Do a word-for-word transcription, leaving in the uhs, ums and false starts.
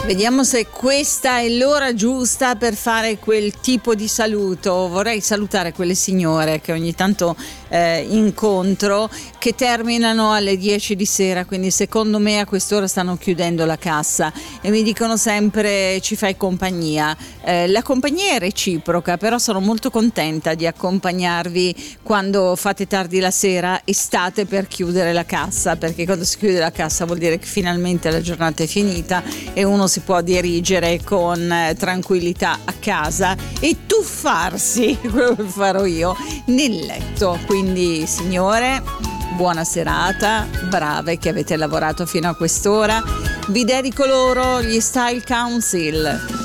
Vediamo se questa è l'ora giusta per fare quel tipo di saluto. Vorrei salutare quelle signore che ogni tanto eh, incontro, che terminano alle dieci di sera, quindi secondo me a quest'ora stanno chiudendo la cassa e mi dicono sempre: ci fai compagnia. Eh, la compagnia è reciproca, però sono molto contenta di accompagnarvi quando fate tardi la sera e state per chiudere la cassa, perché quando si chiude la cassa vuol dire che finalmente la giornata è finita e uno si può dirigere con eh, tranquillità a casa e tuffarsi, quello che farò io, nel letto. Quindi signore, buona serata, brave che avete lavorato fino a quest'ora. Vi dedico loro gli Style Council.